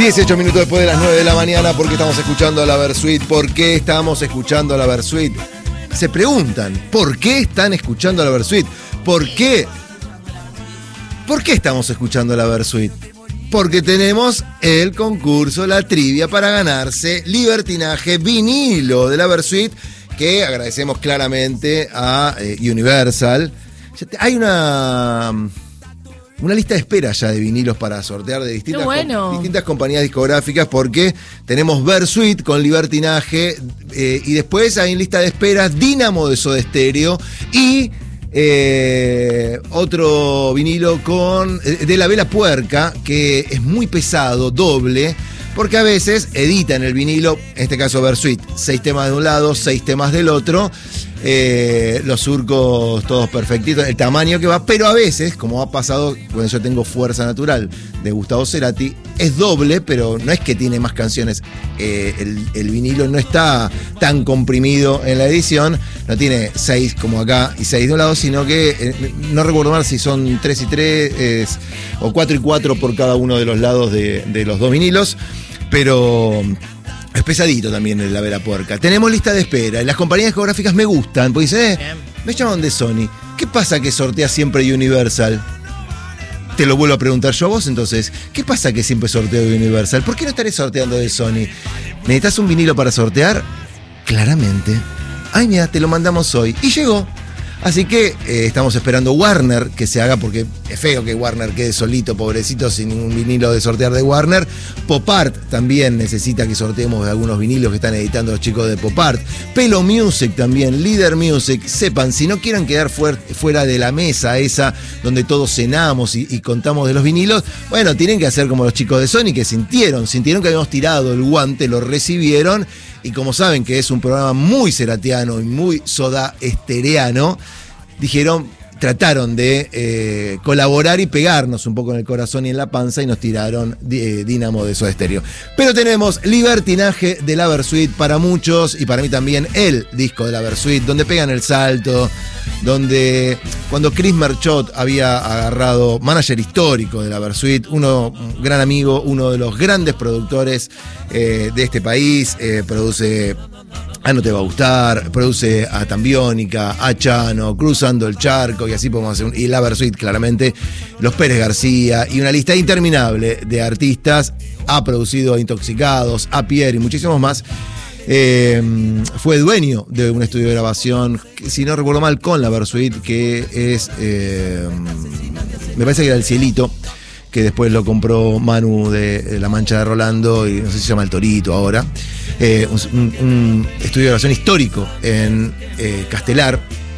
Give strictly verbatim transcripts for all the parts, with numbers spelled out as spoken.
dieciocho minutos después de las nueve de la mañana, ¿por qué estamos escuchando a la Versuit? ¿Por qué estamos escuchando a la Versuit? Se preguntan, ¿por qué están escuchando a la Versuit? ¿Por qué? ¿Por qué estamos escuchando a la Versuit? Porque tenemos el concurso, la trivia para ganarse Libertinaje vinilo de la Versuit, que agradecemos claramente a eh, Universal. Hay una... Una lista de espera ya de vinilos para sortear de distintas, bueno. com- distintas compañías discográficas, porque tenemos Versuit con Libertinaje eh, y después hay en lista de espera Dínamo de Soda Stereo y eh, otro vinilo con eh, de La Vela Puerca, que es muy pesado, doble, porque a veces editan el vinilo, en este caso Versuit, seis temas de un lado, seis temas del otro. Eh, los surcos todos perfectitos, el tamaño que va, pero a veces, como ha pasado cuando yo tengo Fuerza Natural de Gustavo Cerati, es doble, pero no es que tiene más canciones. Eh, el, el vinilo no está tan comprimido en la edición, no tiene seis como acá y seis de un lado, sino que eh, no recuerdo mal si son tres y tres eh, o cuatro y cuatro por cada uno de los lados de, de los dos vinilos, pero... Es pesadito también el La Vela Puerca. Tenemos lista de espera y las compañías discográficas me gustan, porque dicen, eh, me llaman de Sony. ¿Qué pasa que sortea siempre Universal? Te lo vuelvo a preguntar yo a vos entonces. ¿Qué pasa que siempre sorteo de Universal? ¿Por qué no estaré sorteando de Sony? ¿Necesitas un vinilo para sortear? Claramente. Ay, mira, te lo mandamos hoy. Y llegó. Así que eh, estamos esperando Warner que se haga, porque es feo que Warner quede solito, pobrecito, sin ningún vinilo de sortear de Warner. Pop Art también necesita que sorteemos algunos vinilos que están editando los chicos de Pop Art. Pelo Music también, Leader Music. Sepan, si no quieran quedar fuer- fuera de la mesa esa donde todos cenamos y, y contamos de los vinilos, bueno, tienen que hacer como los chicos de Sony, que sintieron, sintieron que habíamos tirado el guante, lo recibieron. Y como saben que es un programa muy ceratiano y muy soda estereano, dijeron, trataron de eh, colaborar y pegarnos un poco en el corazón y en la panza y nos tiraron eh, Dínamo de Soda Stereo. Pero tenemos Libertinaje de la Versuit para muchos y para mí también el disco de la Versuit, donde pegan el salto, donde cuando Chris Merchot había agarrado manager histórico de la Versuit, uno, un gran amigo, uno de los grandes productores eh, de este país, eh, produce... Ah, no te va a gustar, produce a Tambiónica, a Chano, Cruzando el Charco, y así podemos hacer un, y la Versuit, claramente, los Pérez García, y una lista interminable de artistas. Ha producido a Intoxicados, a Pierre y muchísimos más. Eh, fue dueño de un estudio de grabación, que, si no recuerdo mal, con la Versuit, que es, eh, me parece que era El Cielito, que después lo compró Manu de La Mancha de Rolando, y no sé si se llama El Torito ahora. Eh, un, un, un estudio de grabación histórico en eh, Castelar.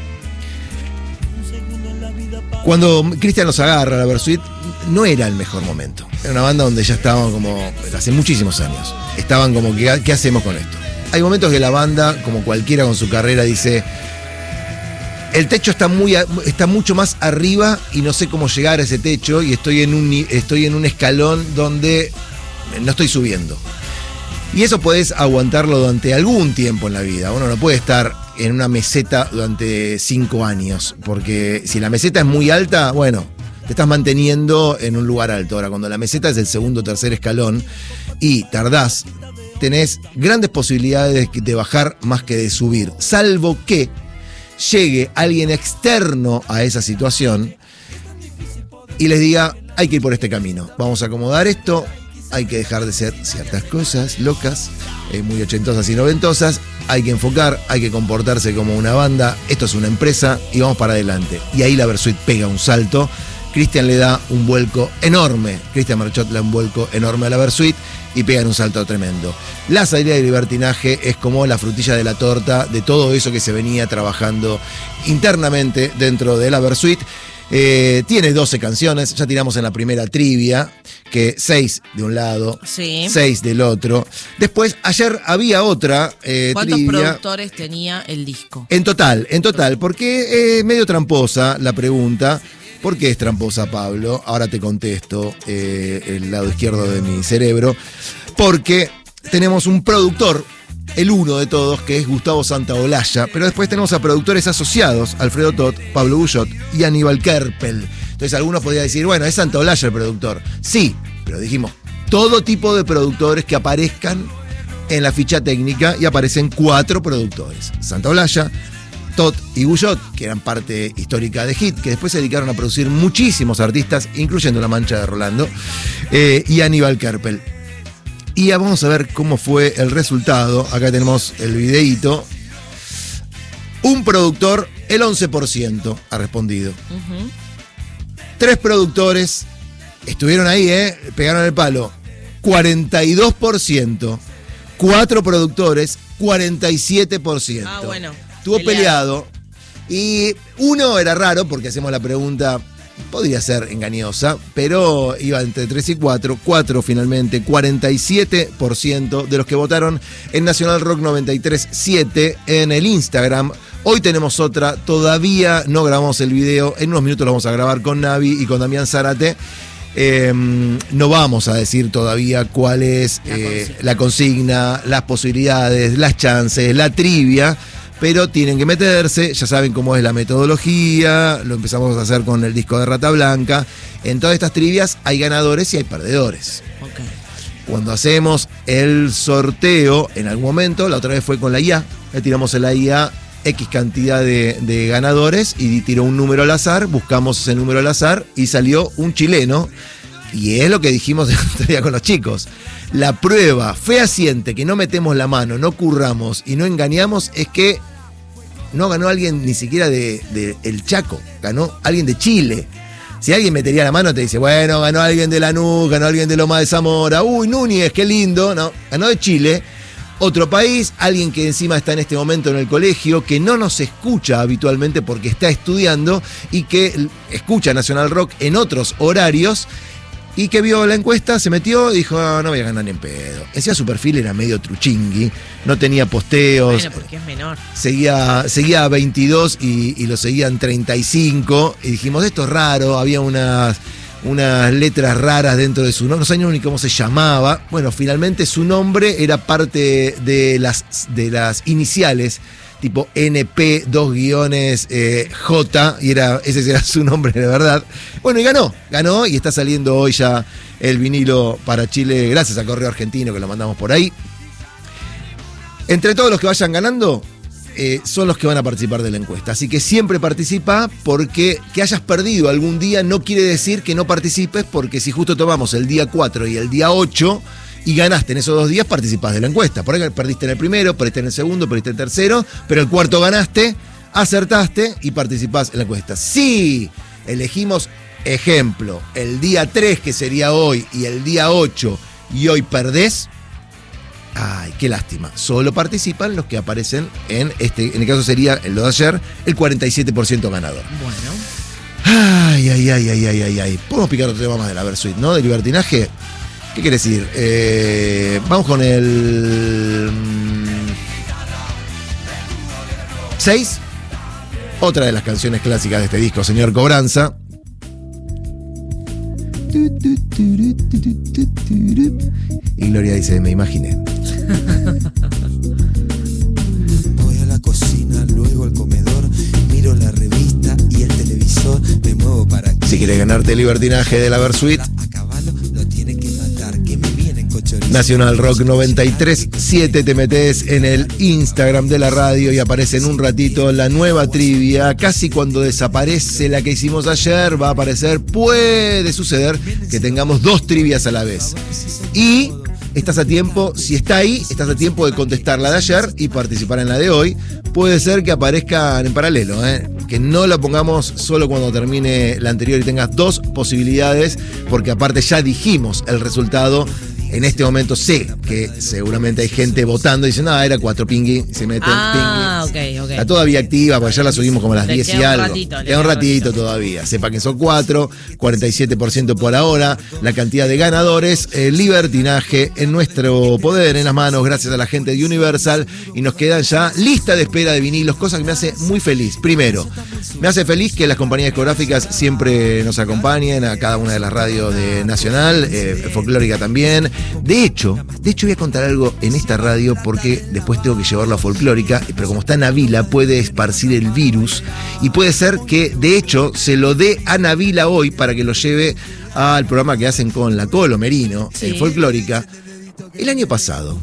Cuando Cristian los agarra, la Versuit, no era el mejor momento. Era una banda donde ya estaban como, hace muchísimos años, estaban como, ¿qué, qué hacemos con esto? Hay momentos que la banda, como cualquiera con su carrera, dice... El techo está, muy, está mucho más arriba y no sé cómo llegar a ese techo, y estoy en un, estoy en un escalón donde no estoy subiendo. Y eso podés aguantarlo durante algún tiempo en la vida. Uno no puede estar en una meseta durante cinco años, porque si la meseta es muy alta, bueno, te estás manteniendo en un lugar alto. Ahora, cuando la meseta es el segundo o tercer escalón y tardás, tenés grandes posibilidades de bajar más que de subir, salvo que llegue alguien externo a esa situación y les diga, hay que ir por este camino, vamos a acomodar esto, hay que dejar de ser ciertas cosas locas, eh, muy ochentosas y noventosas, hay que enfocar, hay que comportarse como una banda, esto es una empresa y vamos para adelante. Y ahí la Versuit pega un salto. Cristian le da un vuelco enorme, Cristian Merchot le da un vuelco enorme a la Versuit y pegan un salto tremendo. La salida de Libertinaje es como la frutilla de la torta de todo eso que se venía trabajando internamente dentro de la Versuit. Eh, tiene doce canciones, ya tiramos en la primera trivia, que seis de un lado, sí, seis del otro. Después, ayer había otra eh, ¿Cuántos trivia. productores tenía el disco? En total, en total, porque es eh, medio tramposa la pregunta. ¿Por qué es tramposa, Pablo? Ahora te contesto, eh, el lado izquierdo de mi cerebro. Porque tenemos un productor, el uno de todos, que es Gustavo Santaolalla, pero después tenemos a productores asociados, Alfredo Tot, Pablo Bullot y Aníbal Kerpel. Entonces algunos podrían decir, bueno, es Santaolalla el productor. Sí, pero dijimos, todo tipo de productores que aparezcan en la ficha técnica, y aparecen cuatro productores: Santa Olalla, Tot y Guyot, que eran parte histórica de Hit, que después se dedicaron a producir muchísimos artistas, incluyendo La Mancha de Rolando, eh, y Aníbal Kerpel. Y ya vamos a ver cómo fue el resultado. Acá tenemos el videíto. Un productor, el once por ciento ha respondido. Uh-huh. Tres productores estuvieron ahí, ¿eh? Pegaron el palo. cuarenta y dos por ciento. Cuatro productores, cuarenta y siete por ciento. Ah, bueno. Estuvo peleado. Y uno era raro porque hacemos la pregunta, podría ser engañosa, pero iba entre tres y cuatro. Cuatro finalmente, cuarenta y siete por ciento de los que votaron en Nacional Rock noventa y tres punto siete en el Instagram. Hoy tenemos otra, todavía no grabamos el video, en unos minutos lo vamos a grabar con Navi y con Damián Zárate. Eh, no vamos a decir todavía cuál es la, eh, consigna. la consigna, las posibilidades, las chances, la trivia, pero tienen que meterse, ya saben cómo es la metodología, lo empezamos a hacer con el disco de Rata Blanca. En todas estas trivias hay ganadores y hay perdedores. Okay. Cuando hacemos el sorteo, en algún momento, la otra vez fue con la I A, le tiramos en la I A X cantidad de, de ganadores y tiró un número al azar, buscamos ese número al azar y salió un chileno. Y es lo que dijimos el otro día con los chicos. La prueba fehaciente que no metemos la mano, no curramos y no engañamos es que no ganó alguien ni siquiera de, de El Chaco, ganó alguien de Chile. Si alguien metería la mano te dice, bueno, ganó alguien de Lanús, ganó alguien de Loma de Zamora, uy, Núñez, qué lindo. No, ganó de Chile. Otro país, alguien que encima está en este momento en el colegio, que no nos escucha habitualmente porque está estudiando y que escucha Nacional Rock en otros horarios y que vio la encuesta, se metió y dijo, oh, no voy a ganar ni en pedo. Decía su perfil era medio truchingui, no tenía posteos. Bueno, porque es menor. Seguía, seguía a veintidós y, y lo seguían treinta y cinco y dijimos, esto es raro, había unas... unas letras raras dentro de su nombre, no sabía ni cómo se llamaba. Bueno, finalmente su nombre era parte de las, de las iniciales, tipo N P, dos guiones, eh, J, y era, ese era su nombre de verdad. Bueno, y ganó, ganó y está saliendo hoy ya el vinilo para Chile, gracias a Correo Argentino que lo mandamos por ahí. Entre todos los que vayan ganando, Eh, son los que van a participar de la encuesta. Así que siempre participa, porque que hayas perdido algún día no quiere decir que no participes, porque si justo tomamos el día cuatro y el día ocho y ganaste en esos dos días, participás de la encuesta. Por ahí perdiste en el primero, perdiste en el segundo, perdiste en el tercero, pero el cuarto ganaste, acertaste y participás en la encuesta. Si elegimos, ejemplo, el día tres, que sería hoy, y el día ocho, y hoy perdés, ay, qué lástima. Solo participan los que aparecen en este, en el caso sería en lo de ayer, el cuarenta y siete por ciento ganador. Bueno. Ay, ay, ay, ay, ay, ay, ay. Podemos picar otro tema más de la Versuit, ¿no? De libertinaje. ¿Qué quiere decir? Eh, vamos con el seis. Otra de las canciones clásicas de este disco, Señor Cobranza. Y Gloria dice, me imaginé. Voy a la cocina, luego al comedor, miro la revista y el televisor, me muevo para aquí. Si quieres ganarte el libertinaje de la Versuit, a caballo lo tiene que matar, que me vienen con chorizo. Nacional Rock noventa y tres punto siete, te metes en el Instagram de la radio y aparece en un ratito la nueva trivia. Casi cuando desaparece la que hicimos ayer, va a aparecer, puede suceder que tengamos dos trivias a la vez. Y estás a tiempo, si está ahí, estás a tiempo de contestar la de ayer y participar en la de hoy. Puede ser que aparezcan en paralelo, ¿eh? Que no la pongamos solo cuando termine la anterior y tengas dos posibilidades, porque aparte ya dijimos el resultado. En este momento sé que seguramente hay gente votando y dicen, ah, era cuatro pingui, y se meten ah, pingui. ok, ok. Está todavía activa, porque ya la subimos como a las le diez y queda algo. Un ratito, queda un ratito todavía. Sepa que son cuatro, cuarenta y siete por ciento por ahora. La cantidad de ganadores, el libertinaje en nuestro poder, en las manos, gracias a la gente de Universal. Y nos quedan ya lista de espera de vinilos, cosa que me hace muy feliz. Primero, me hace feliz que las compañías discográficas siempre nos acompañen a cada una de las radios de Nacional, eh, Folclórica también. De hecho, de hecho voy a contar algo en esta radio porque después tengo que llevarlo a Folclórica, pero como está Nabila puede esparcir el virus y puede ser que de hecho se lo dé a Nabila hoy para que lo lleve al programa que hacen con la Colo Merino, sí. en Folclórica. El año pasado,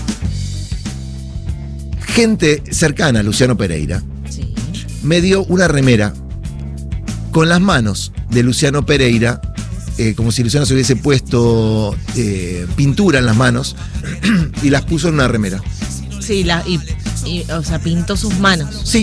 gente cercana a Luciano Pereira sí. me dio una remera con las manos de Luciano Pereira, eh, como si Luciano se hubiese puesto eh, pintura en las manos y las puso en una remera. Sí, la, y, y, o sea, pintó sus manos. Sí.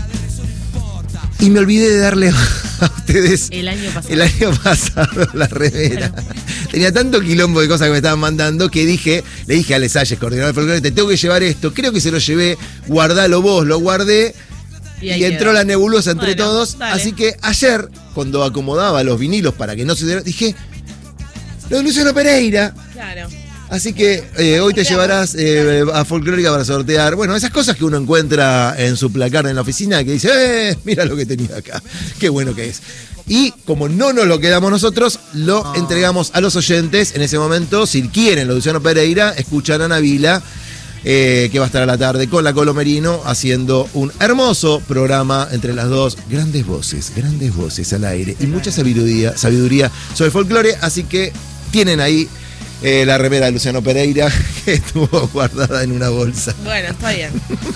Y me olvidé de darle a ustedes el año pasado, el año pasado la remera. Bueno. Tenía tanto quilombo de cosas que me estaban mandando que dije, le dije a Les Ayes, coordinador de Folclore, te tengo que llevar esto. Creo que se lo llevé, guardalo vos, lo guardé. Y, y entró quedó. La nebulosa entre bueno, todos. Dale. Así que ayer, cuando acomodaba los vinilos para que no se diera, dije, lo de Luciano Pereira. Claro. Así que eh, hoy te llevarás eh, a Folclórica para sortear. Bueno, esas cosas que uno encuentra en su placar en la oficina, que dice, eh, mira lo que tenía acá. Qué bueno que es. Y como no nos lo quedamos nosotros, lo oh. entregamos a los oyentes. En ese momento, si quieren lo de Luciano Pereira, escuchan a Nabila, eh, que va a estar a la tarde con la Colo Merino, haciendo un hermoso programa entre las dos. Grandes voces, grandes voces al aire. Y mucha sabiduría, sabiduría sobre folclore. Así que tienen ahí Eh, la remera de Luciano Pereira, que estuvo guardada en una bolsa. Bueno, está bien.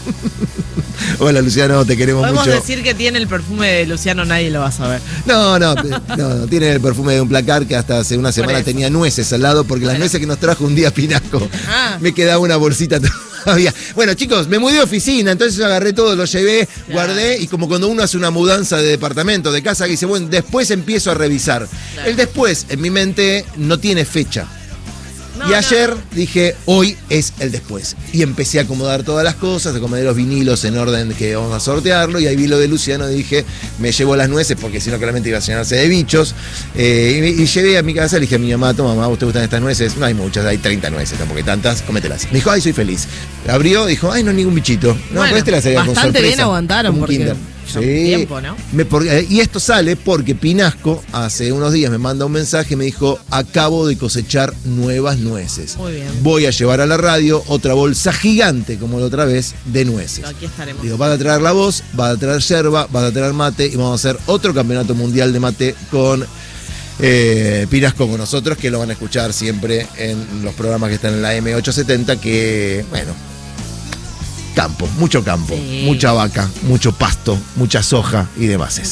Hola Luciano, te queremos Podemos mucho. Podemos decir que tiene el perfume de Luciano, nadie lo va a saber. No, no, no, no, tiene el perfume de un placar que hasta hace una semana tenía nueces al lado, porque bueno. las nueces que nos trajo un día Pinasco, ah. me quedaba una bolsita todavía. Bueno, chicos, me mudé de oficina, entonces yo agarré todo, lo llevé, claro. guardé, y como cuando uno hace una mudanza de departamento, de casa, que dice, bueno, después empiezo a revisar. Claro. El después, en mi mente, no tiene fecha. No, y ayer no. dije, hoy es el después. Y empecé a acomodar todas las cosas, acomodé los vinilos en orden que vamos a sortearlo. Y ahí vi lo de Luciano y dije, me llevo las nueces porque si no claramente iba a llenarse de bichos. Eh, y, y llegué a mi casa y le dije a mi mamá, toma mamá, ¿usted gustan estas nueces? No hay muchas, hay treinta nueces, tampoco hay tantas, cómetelas. Me dijo, ay, soy feliz. Abrió, dijo, ay, no, ningún bichito. No, bueno, pues este las haría con sorpresa. Bastante bien aguantaron porque... Kinder. Sí. Tiempo, ¿no? Me, por, y esto sale porque Pinasco hace unos días me manda un mensaje y me dijo, acabo de cosechar nuevas nueces. Muy bien. Voy a llevar a la radio otra bolsa gigante, como la otra vez, de nueces. Aquí estaremos. Digo, vas a traer la voz, vas a traer yerba, vas a traer mate y vamos a hacer otro campeonato mundial de mate con eh, Pinasco con nosotros, que lo van a escuchar siempre en los programas que están en la eme ochocientos setenta, que, bueno... Campo, mucho campo, sí. mucha vaca, mucho pasto, mucha soja y demás.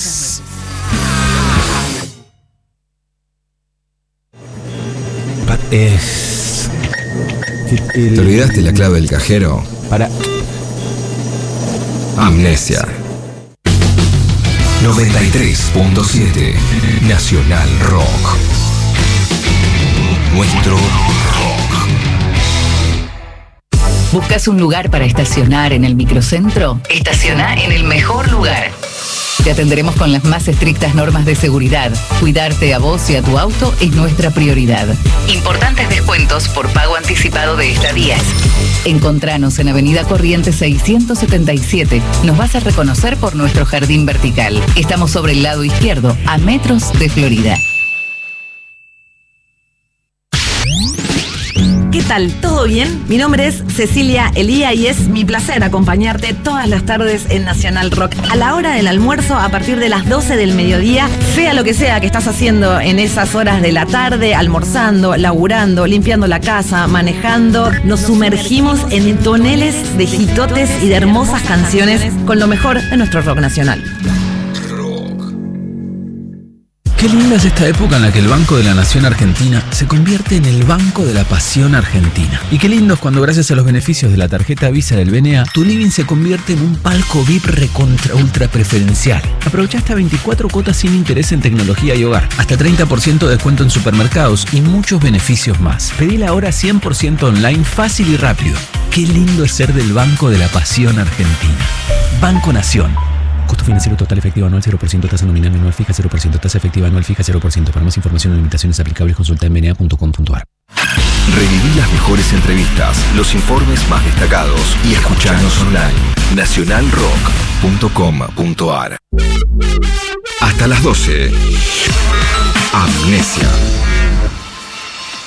Es... El... ¿Te olvidaste la clave del cajero? Para... Amnesia. noventa y tres punto siete Nacional Rock. Nuestro rock. ¿Buscas un lugar para estacionar en el microcentro? Estaciona en el mejor lugar. Te atenderemos con las más estrictas normas de seguridad. Cuidarte a vos y a tu auto es nuestra prioridad. Importantes descuentos por pago anticipado de estadías. Encontranos en Avenida Corrientes seiscientos setenta y siete. Nos vas a reconocer por nuestro jardín vertical. Estamos sobre el lado izquierdo, a metros de Florida. ¿Qué tal? ¿Todo bien? Mi nombre es Cecilia Elía y es mi placer acompañarte todas las tardes en Nacional Rock. A la hora del almuerzo, a partir de las doce del mediodía, sea lo que sea que estás haciendo en esas horas de la tarde, almorzando, laburando, limpiando la casa, manejando, nos sumergimos en toneles de hitotes y de hermosas canciones con lo mejor de nuestro rock nacional. Qué linda es esta época en la que el Banco de la Nación Argentina se convierte en el Banco de la Pasión Argentina. Y qué lindo es cuando gracias a los beneficios de la tarjeta Visa del B N A, tu living se convierte en un palco V I P recontra ultra preferencial. Aprovecha hasta veinticuatro cuotas sin interés en tecnología y hogar, hasta treinta por ciento de descuento en supermercados y muchos beneficios más. Pedila ahora cien por ciento online, fácil y rápido. Qué lindo es ser del Banco de la Pasión Argentina. Banco Nación. Costo financiero total efectivo anual cero por ciento, tasa nominal anual fija cero por ciento, tasa efectiva anual fija cero por ciento. Para más información o limitaciones aplicables consulta en b n a punto com punto a r. Reviví las mejores entrevistas, los informes más destacados y escuchanos online. nacional rock punto com punto a r. Hasta las doce. Amnesia.